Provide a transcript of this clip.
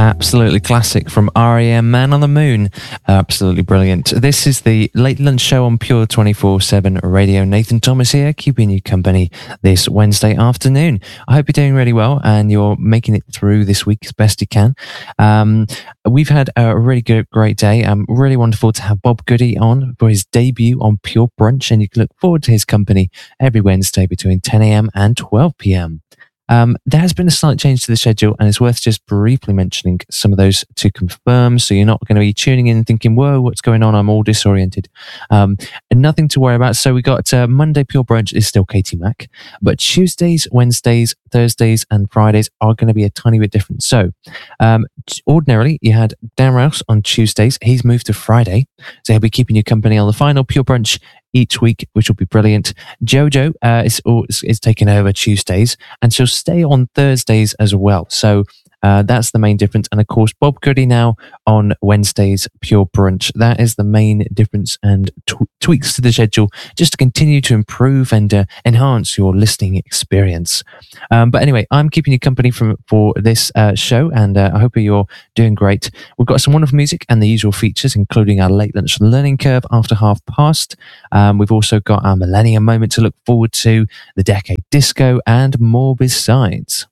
Absolutely classic from REM, Man on the Moon. Absolutely brilliant. This is the Late Lunch Show on Pure 24/7 Radio. Nathan Thomas here, keeping you company this Wednesday afternoon. I hope you're doing really well and you're making it through this week as best you can. We've had a really great day. Really wonderful to have Bob Goody on for his debut on Pure Brunch, and you can look forward to his company every Wednesday between 10 a.m. and 12 p.m. There has been a slight change to the schedule, and it's worth just briefly mentioning some of those to confirm, so you're not going to be tuning in and thinking, whoa, what's going on? I'm all disoriented. And nothing to worry about. So we got Monday Pure Brunch is still Katie Mack, but Tuesdays, Wednesdays, Thursdays, and Fridays are going to be a tiny bit different. So ordinarily, you had Dan Rouse on Tuesdays. He's moved to Friday, so he'll be keeping you company on the final Pure Brunch each week, which will be brilliant. Jojo is taking over Tuesdays, and she'll stay on Thursdays as well. So that's the main difference. And of course, Bob Goody now on Wednesdays, Pure Brunch. That is the main difference and tweaks to the schedule just to continue to improve and enhance your listening experience. But anyway, I'm keeping you company for this show, and I hope you're doing great. We've got some wonderful music and the usual features, including our late lunch learning curve after half past. We've also got our Millennium Moment to look forward to, the Decade Disco, and more besides.